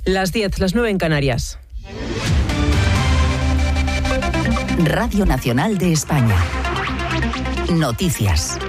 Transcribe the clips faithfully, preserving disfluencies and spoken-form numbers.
Las diez, las nueve en Canarias. Radio Nacional de España. Noticias.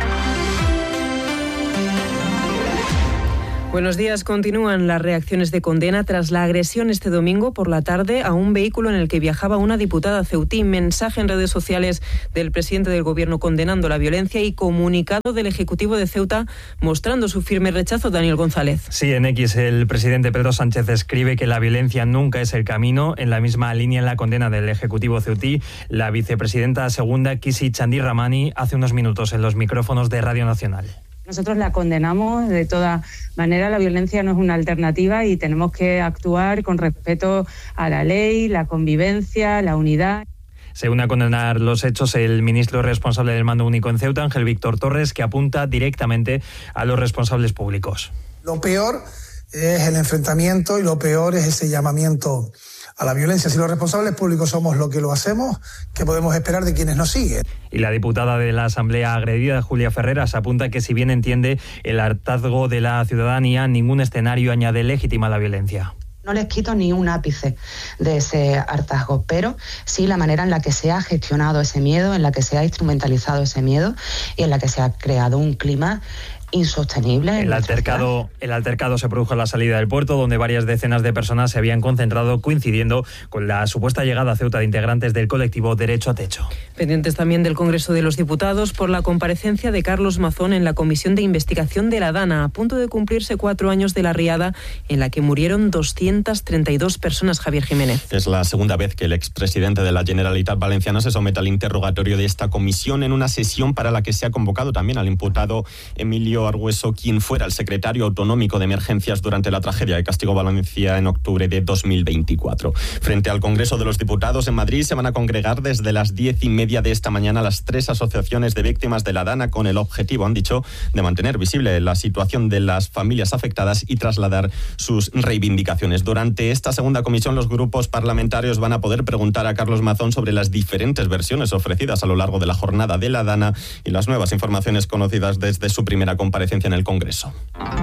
Buenos días. Continúan las reacciones de condena tras la agresión este domingo por la tarde a un vehículo en el que viajaba una diputada ceutí. Mensaje en redes sociales del presidente del Gobierno condenando la violencia y comunicado del Ejecutivo de Ceuta mostrando su firme rechazo. Daniel González. Sí, en X el presidente Pedro Sánchez escribe que la violencia nunca es el camino. En la misma línea en la condena del Ejecutivo ceutí, la vicepresidenta segunda Kisi Chandi Ramani hace unos minutos en los micrófonos de Radio Nacional. Nosotros la condenamos de toda manera. La violencia no es una alternativa y tenemos que actuar con respeto a la ley, la convivencia, la unidad. Se une a condenar los hechos el ministro responsable del mando único en Ceuta, Ángel Víctor Torres, que apunta directamente a los responsables públicos. Lo peor es el enfrentamiento y lo peor es ese llamamiento a la violencia. Si los responsables públicos somos lo que lo hacemos, ¿qué podemos esperar de quienes nos siguen? Y la diputada de la Asamblea agredida, Julia Ferreras, apunta que si bien entiende el hartazgo de la ciudadanía, ningún escenario añade legítima la violencia. No les quito ni un ápice de ese hartazgo, pero sí la manera en la que se ha gestionado ese miedo, en la que se ha instrumentalizado ese miedo y en la que se ha creado un clima insostenible. El altercado, el altercado se produjo a la salida del puerto, donde varias decenas de personas se habían concentrado, coincidiendo con la supuesta llegada a Ceuta de integrantes del colectivo Derecho a Techo. Pendientes también del Congreso de los Diputados por la comparecencia de Carlos Mazón en la Comisión de Investigación de la Dana, a punto de cumplirse cuatro años de la riada en la que murieron doscientas treinta y dos personas. Javier Jiménez. Es la segunda vez que el expresidente de la Generalitat Valenciana se somete al interrogatorio de esta comisión en una sesión para la que se ha convocado también al imputado Emilio Argueso, quien fuera el secretario autonómico de emergencias durante la tragedia de Castigo Valencia en octubre de dos mil veinticuatro. Frente al Congreso de los Diputados en Madrid se van a congregar desde las diez y media de esta mañana las tres asociaciones de víctimas de la Dana con el objetivo, han dicho, de mantener visible la situación de las familias afectadas y trasladar sus reivindicaciones. Durante esta segunda comisión los grupos parlamentarios van a poder preguntar a Carlos Mazón sobre las diferentes versiones ofrecidas a lo largo de la jornada de la Dana y las nuevas informaciones conocidas desde su primera comparecencia en el Congreso.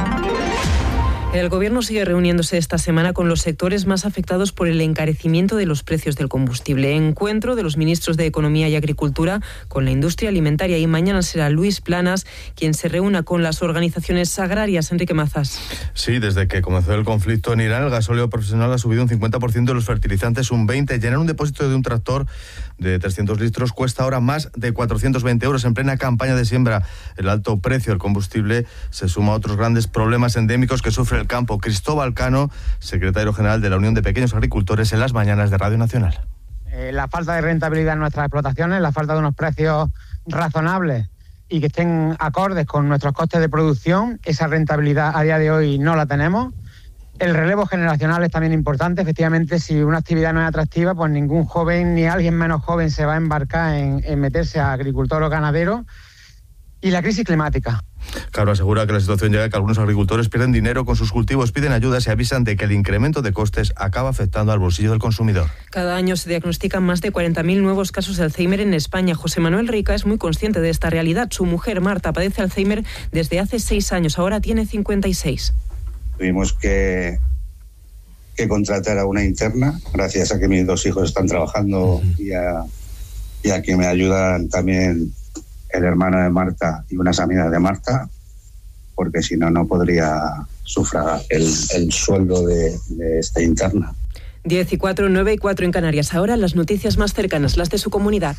El Gobierno sigue reuniéndose esta semana con los sectores más afectados por el encarecimiento de los precios del combustible. Encuentro de los ministros de Economía y Agricultura con la industria alimentaria y mañana será Luis Planas quien se reúna con las organizaciones agrarias. Enrique Mazas. Sí, desde que comenzó el conflicto en Irán, el gasóleo profesional ha subido un cincuenta por ciento, de los fertilizantes un veinte por ciento. Llenar un depósito de un tractor de trescientos litros cuesta ahora más de cuatrocientos veinte euros en plena campaña de siembra. El alto precio del combustible se suma a otros grandes problemas endémicos que sufre el campo. Cristóbal Cano, secretario general de la Unión de Pequeños Agricultores, en las mañanas de Radio Nacional. Eh, la falta de rentabilidad en nuestras explotaciones, la falta de unos precios razonables y que estén acordes con nuestros costes de producción, esa rentabilidad a día de hoy no la tenemos. El relevo generacional es también importante. Efectivamente, si una actividad no es atractiva, pues ningún joven ni alguien menos joven se va a embarcar en, en meterse a agricultor o ganadero. Y la crisis climática. Claro, asegura que la situación llega a que algunos agricultores pierden dinero con sus cultivos, piden ayudas y avisan de que el incremento de costes acaba afectando al bolsillo del consumidor. Cada año se diagnostican más de cuarenta mil nuevos casos de Alzheimer en España. José Manuel Rica es muy consciente de esta realidad. Su mujer, Marta, padece Alzheimer desde hace seis años, ahora tiene cincuenta y seis. Tuvimos que, que contratar a una interna, gracias a que mis dos hijos están trabajando uh-huh. y, a, y a que me ayudan también el hermano de Marta y unas amigas de Marta, porque si no, no podría sufragar el, el sueldo de, de esta interna. diez y cuatro, nueve y cuatro en Canarias. Ahora las noticias más cercanas, las de su comunidad.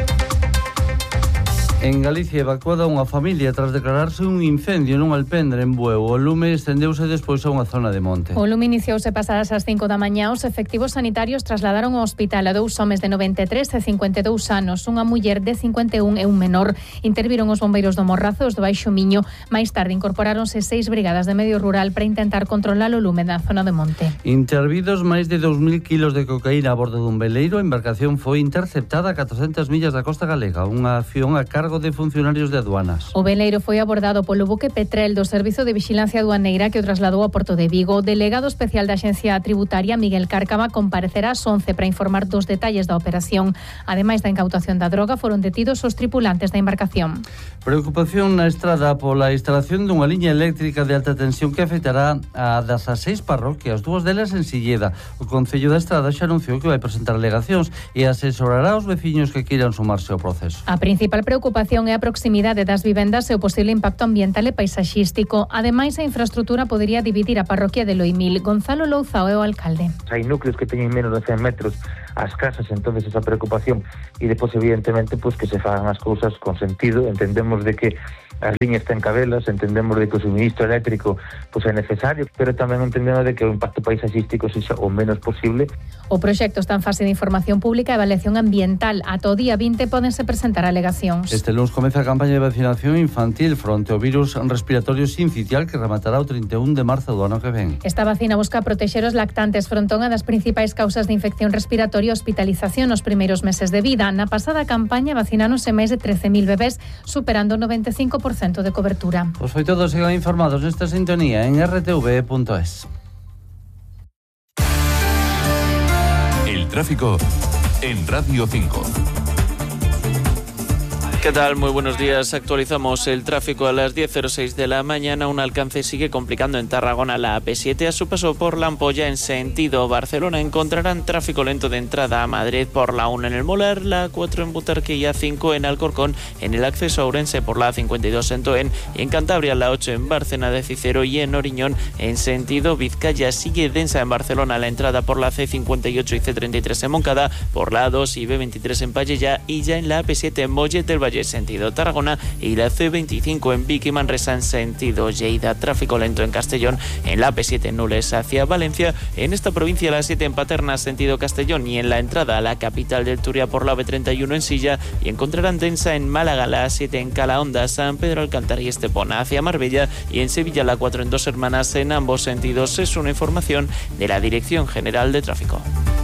En Galicia, evacuada unha familia tras declararse un incendio nun alpendre en Bueu. O lume estendeuse despois a unha zona de monte. O lume iniciouse pasadas as cinco da mañá. Os efectivos sanitarios trasladaron ao hospital a dous homes de noventa e tres e cincuenta e dous anos, unha muller de cincuenta e un e un menor. Interviron os bombeiros do Morrazo, os do Baixo Miño. Máis tarde incorporáronse seis brigadas de medio rural para intentar controlar o lume da zona de monte. Intervidos máis de dous mil kilos de cocaína a bordo dun veleiro. A embarcación foi interceptada a catrocentas millas da costa galega. Unha acción a cargo cargo de funcionarios de aduanas. O veleiro foi abordado polo buque Petrel do Servizo de Vixilancia Aduaneira que o trasladou a Porto de Vigo. O delegado especial da Axencia Tributaria, Miguel Cárcava, comparecerá ás once para informar dos detalles da operación. Ademais da incautación da droga, foron detidos os tripulantes da embarcación. Preocupación na estrada pola instalación dunha liña eléctrica de alta tensión que afectará a dezaseis parroquias, dúas delas en Silleda. O Concello da Estrada xa anunciou que vai presentar alegacións e asesorará aos veciños que queiran sumarse ao proceso. A principal preocupación é a proximidade das vivendas e o posible impacto ambiental e paisaxístico. Ademais, a infraestrutura podería dividir a parroquia de Loimil. Gonzalo Louzao é o alcalde. Hai núcleos que teñen menos de cen metros as casas, entonces esa preocupación e depois evidentemente pues, que se fagan as cousas con sentido. Entendemos de que as liñas ten cabelas, entendemos de que o suministro eléctrico pues, é necesario, pero tamén entendemos de que o impacto paisaxístico sexa o menos posible. O proxecto está en fase de información pública e avaliación ambiental. Ata o día vinte pódense presentar alegacións. Este lunes comeza a campaña de vacinación infantil fronte ao virus respiratorio sincitial que rematará o trinta e un de marzo do ano que ven. Esta vacina busca protexer os lactantes fronte a unha das principais causas de infección respiratoria e hospitalización nos primeiros meses de vida. Na pasada campaña vacináronse máis de trece mil bebés, superando o noventa e cinco por cento de cobertura. Pois foi todo, sigan informados nesta sintonía en r t v punto es. El tráfico en Radio cinco. ¿Qué tal? Muy buenos días. Actualizamos el tráfico a las diez cero seis de la mañana. Un alcance sigue complicando en Tarragona la A P siete. A su paso por La Ampolla en sentido Barcelona encontrarán tráfico lento de entrada a Madrid por la uno en el Molar, la A cuatro en Butarque y A cinco en Alcorcón, en el acceso a Ourense por la A cincuenta y dos en Toen, y en Cantabria la ocho en Bárcena de Cicero y en Oriñón en sentido Vizcaya. Sigue densa en Barcelona la entrada por la C cincuenta y ocho y C treinta y tres en Moncada, por la A dos y B veintitrés en Pallella, y ya en la A P siete en Mollet del Valle sentido Tarragona y la C veinticinco en Vic y Manresa en sentido Lleida. Tráfico lento en Castellón, en la A P siete en Nules hacia Valencia, en esta provincia la siete en Paterna sentido Castellón, y en la entrada a la capital del Turia por la B treinta y uno en Silla, y encontrarán densa en Málaga la A siete en Calahonda, San Pedro Alcántara y Estepona hacia Marbella, y en Sevilla la cuatro en Dos Hermanas en ambos sentidos. Es una información de la Dirección General de Tráfico.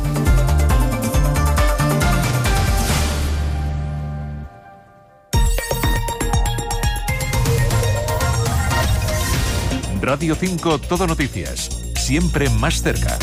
Radio cinco Todo Noticias, siempre más cerca.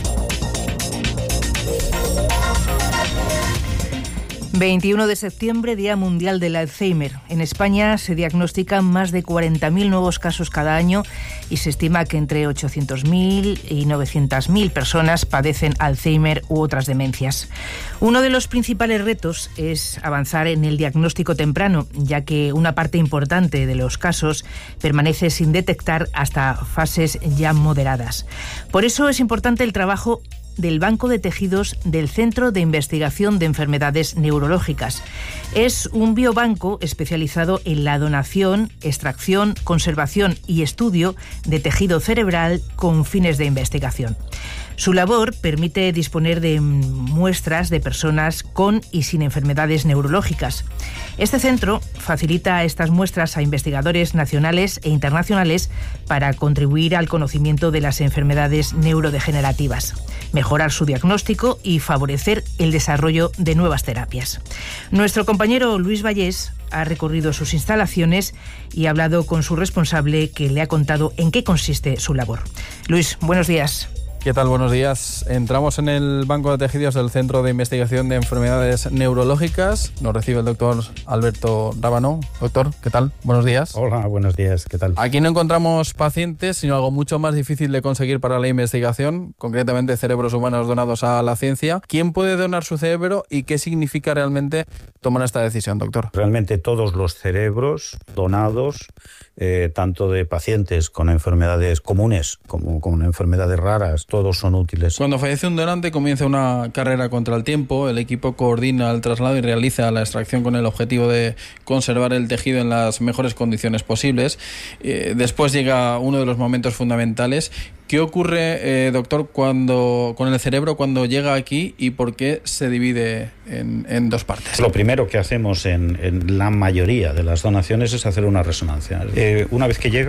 veintiuno de septiembre, Día Mundial del Alzheimer. En España se diagnostican más de cuarenta mil nuevos casos cada año y se estima que entre ochocientos mil y novecientos mil personas padecen Alzheimer u otras demencias. Uno de los principales retos es avanzar en el diagnóstico temprano, ya que una parte importante de los casos permanece sin detectar hasta fases ya moderadas. Por eso es importante el trabajo del Banco de Tejidos del Centro de Investigación de Enfermedades Neurológicas. Es un biobanco especializado en la donación, extracción, conservación y estudio de tejido cerebral con fines de investigación. Su labor permite disponer de muestras de personas con y sin enfermedades neurológicas. Este centro facilita estas muestras a investigadores nacionales e internacionales para contribuir al conocimiento de las enfermedades neurodegenerativas, mejorar su diagnóstico y favorecer el desarrollo de nuevas terapias. Nuestro compañero Luis Vallés ha recorrido sus instalaciones y ha hablado con su responsable, que le ha contado en qué consiste su labor. Luis, buenos días. ¿Qué tal? Buenos días. Entramos en el Banco de Tejidos del Centro de Investigación de Enfermedades Neurológicas. Nos recibe el doctor Alberto Rábano. Doctor, ¿qué tal? Buenos días. Hola, buenos días. ¿Qué tal? Aquí no encontramos pacientes, sino algo mucho más difícil de conseguir para la investigación, concretamente cerebros humanos donados a la ciencia. ¿Quién puede donar su cerebro y qué significa realmente tomar esta decisión, doctor? Realmente todos los cerebros donados, eh, tanto de pacientes con enfermedades comunes como con enfermedades raras, todos son útiles. Cuando fallece un donante comienza una carrera contra el tiempo. El equipo coordina el traslado y realiza la extracción con el objetivo de conservar el tejido en las mejores condiciones posibles. Eh, después llega uno de los momentos fundamentales. ¿Qué ocurre, eh, doctor, cuando con el cerebro cuando llega aquí y por qué se divide en, en dos partes? Lo primero que hacemos en, en la mayoría de las donaciones es hacer una resonancia. Eh, una vez que llega,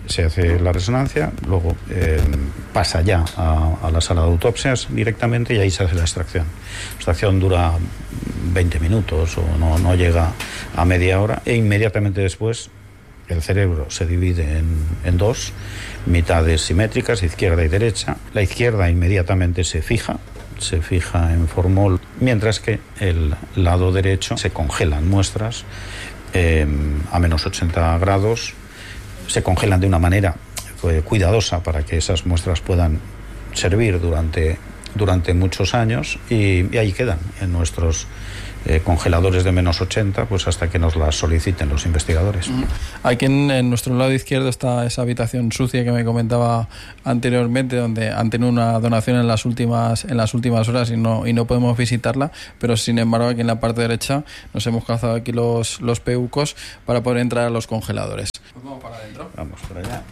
se hace la resonancia, luego eh, pasa ya a, a la sala de autopsias directamente y ahí se hace la extracción. La extracción dura veinte minutos o no, no llega a media hora e inmediatamente después el cerebro se divide en, en dos mitades simétricas, izquierda y derecha. La izquierda inmediatamente se fija, se fija en formol, mientras que el lado derecho se congelan muestras eh, a menos ochenta grados. Se congelan de una manera eh, cuidadosa para que esas muestras puedan servir durante, durante muchos años y, y ahí quedan en nuestros eh, congeladores de menos ochenta, pues hasta que nos las soliciten los investigadores. Aquí en, en nuestro lado izquierdo está esa habitación sucia que me comentaba anteriormente, donde han tenido una donación en las últimas en las últimas horas y no y no podemos visitarla, pero sin embargo aquí en la parte derecha nos hemos calzado aquí los, los peucos para poder entrar a los congeladores. Pues vamos para adentro. Vamos para allá.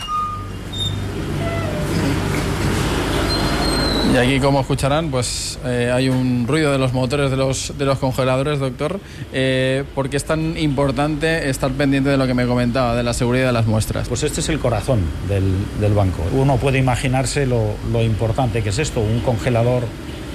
Y aquí, como escucharán, pues eh, hay un ruido de los motores de los de los congeladores, doctor. Eh, ¿Por qué es tan importante estar pendiente de lo que me comentaba, de la seguridad de las muestras? Pues este es el corazón del, del banco. Uno puede imaginarse lo, lo importante que es esto. Un congelador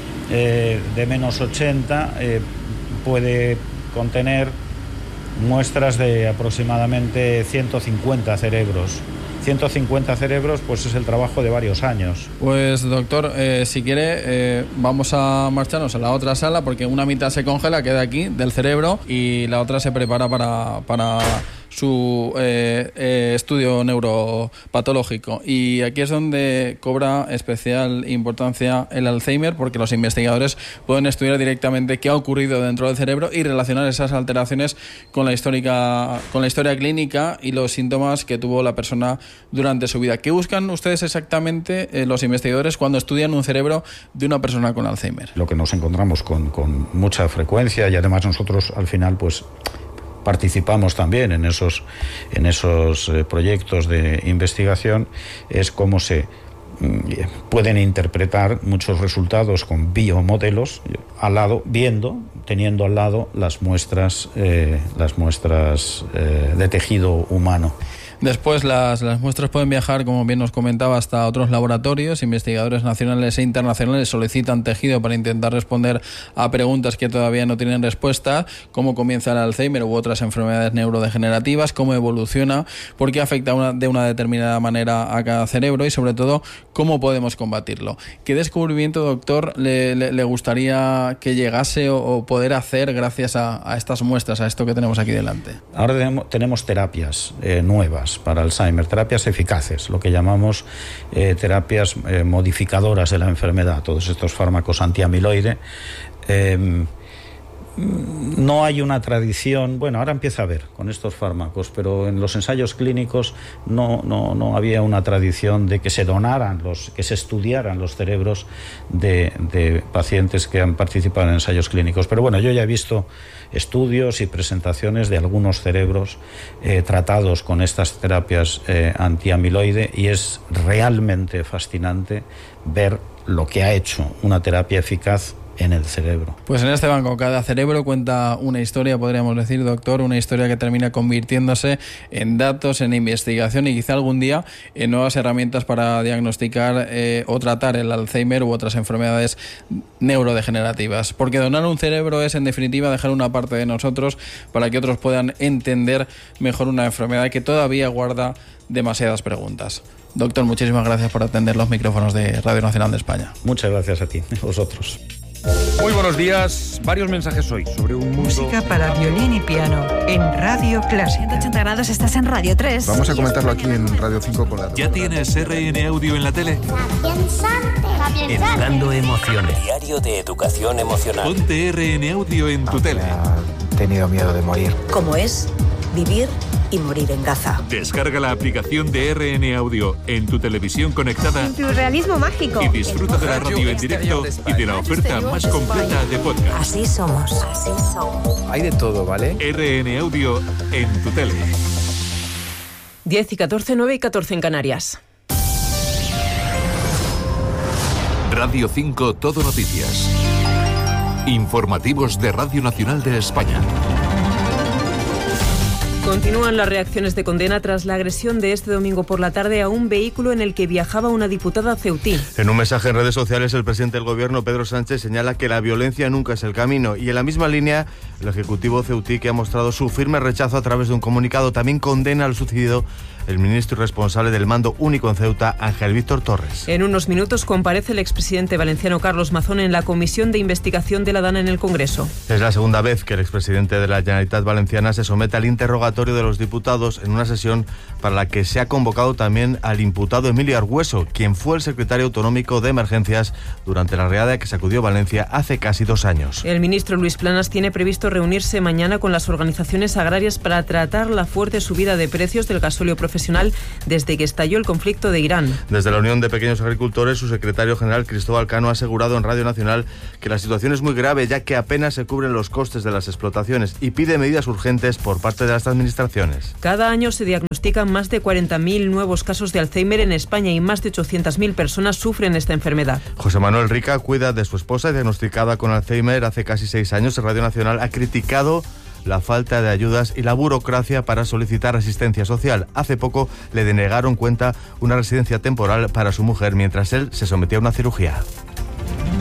eh, de menos ochenta eh, puede contener muestras de aproximadamente ciento cincuenta cerebros. ciento cincuenta cerebros, pues es el trabajo de varios años. Pues doctor, eh, si quiere, eh, vamos a marcharnos a la otra sala, porque una mitad se congela, queda aquí, del cerebro, y la otra se prepara para... para su eh, eh, estudio neuropatológico. Y aquí es donde cobra especial importancia el Alzheimer, porque los investigadores pueden estudiar directamente qué ha ocurrido dentro del cerebro y relacionar esas alteraciones con la histórica, con la historia clínica y los síntomas que tuvo la persona durante su vida. ¿Qué buscan ustedes exactamente, eh, los investigadores, cuando estudian un cerebro de una persona con Alzheimer? Lo que nos encontramos con, con mucha frecuencia, y además nosotros al final pues participamos también en esos, en esos eh, proyectos de investigación, es cómo se mm, pueden interpretar muchos resultados con biomodelos al lado, viendo, teniendo al lado las muestras, eh, las muestras eh, de tejido humano. Después las, las muestras pueden viajar, como bien nos comentaba, hasta otros laboratorios. Investigadores nacionales e internacionales solicitan tejido para intentar responder a preguntas que todavía no tienen respuesta: cómo comienza el Alzheimer u otras enfermedades neurodegenerativas, cómo evoluciona, por qué afecta una, de una determinada manera a cada cerebro y, sobre todo, cómo podemos combatirlo. ¿Qué descubrimiento, doctor, le, le, le gustaría que llegase o, o poder hacer gracias a, a estas muestras, a esto que tenemos aquí delante? Ahora tenemos, tenemos terapias eh, nuevas para Alzheimer, terapias eficaces, lo que llamamos eh, terapias eh, modificadoras de la enfermedad, todos estos fármacos antiamiloide. Eh, no hay una tradición, bueno, ahora empieza a haber con estos fármacos, pero en los ensayos clínicos no, no, no había una tradición de que se donaran, los, que se estudiaran los cerebros de, de pacientes que han participado en ensayos clínicos. Pero bueno, yo ya he visto estudios y presentaciones de algunos cerebros eh, tratados con estas terapias eh, antiamiloide, y es realmente fascinante ver lo que ha hecho una terapia eficaz en el cerebro. Pues en este banco cada cerebro cuenta una historia, podríamos decir, doctor, una historia que termina convirtiéndose en datos, en investigación y quizá algún día en nuevas herramientas para diagnosticar eh, o tratar el Alzheimer u otras enfermedades neurodegenerativas. Porque donar un cerebro es, en definitiva, dejar una parte de nosotros para que otros puedan entender mejor una enfermedad que todavía guarda demasiadas preguntas. Doctor, muchísimas gracias por atender los micrófonos de Radio Nacional de España. Muchas gracias a ti, a vosotros. Muy buenos días. Varios mensajes hoy sobre un mundo... Música para violín y piano en Radio Clásica. ciento ochenta grados, estás en Radio tres. Vamos a comentarlo aquí en Radio cinco con la... ¿Ya tienes R N Audio en la tele? Educando emociones. Diario de educación emocional. Ponte R N Audio en tu tele. He tenido miedo de morir. ¿Cómo es vivir y morir en Gaza? Descarga la aplicación de R N Audio en tu televisión conectada. En tu realismo mágico. Y disfruta de la radio en directo y de la oferta más completa de podcast. Así somos. Así somos. Hay de todo, ¿vale? R N Audio en tu tele. diez y catorce, nueve y catorce en Canarias. Radio cinco Todo Noticias. Informativos de Radio Nacional de España. Continúan las reacciones de condena tras la agresión de este domingo por la tarde a un vehículo en el que viajaba una diputada ceutí. En un mensaje en redes sociales, el presidente del Gobierno, Pedro Sánchez, señala que la violencia nunca es el camino. Y en la misma línea, el Ejecutivo ceutí, que ha mostrado su firme rechazo a través de un comunicado, también condena al sucedido el ministro y responsable del mando único en Ceuta, Ángel Víctor Torres. En unos minutos comparece el expresidente valenciano Carlos Mazón en la Comisión de Investigación de la DANA en el Congreso. Es la segunda vez que el expresidente de la Generalitat Valenciana se somete al interrogatorio de los diputados en una sesión para la que se ha convocado también al imputado Emilio Argüeso, quien fue el secretario autonómico de Emergencias durante la riada que sacudió Valencia hace casi dos años. El ministro Luis Planas tiene previsto reunirse mañana con las organizaciones agrarias para tratar la fuerte subida de precios del gasóleo profesional desde que estalló el conflicto de Irán. Desde la Unión de Pequeños Agricultores, su secretario general Cristóbal Cano ha asegurado en Radio Nacional que la situación es muy grave, ya que apenas se cubren los costes de las explotaciones, y pide medidas urgentes por parte de las administraciones. Cada año se diagnostican más de cuarenta mil nuevos casos de Alzheimer en España y más de ochocientas mil personas sufren esta enfermedad. José Manuel Rica cuida de su esposa diagnosticada con Alzheimer hace casi seis años. En Radio Nacional ha criticado la falta de ayudas y la burocracia para solicitar asistencia social. Hace poco le denegaron cuenta una residencia temporal para su mujer mientras él se sometía a una cirugía.